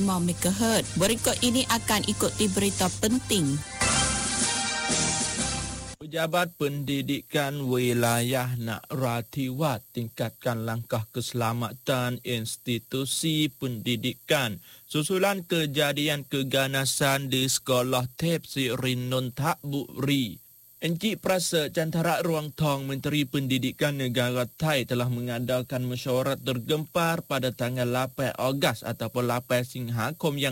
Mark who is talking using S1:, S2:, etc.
S1: MHz. Berikut ini akan ikuti berita penting.
S2: Pejabat Pendidikan Wilayah Nak Rathiwat tingkatkan langkah keselamatan institusi pendidikan susulan kejadian keganasan di Sekolah Tepsi Rinun Tak Buri. Encik Prasa Cantara Ruang Tong, Menteri Pendidikan Negara Thai telah mengadakan mesyuarat tergempar pada tanggal 8 Ogos ataupun 8 Singhakom yang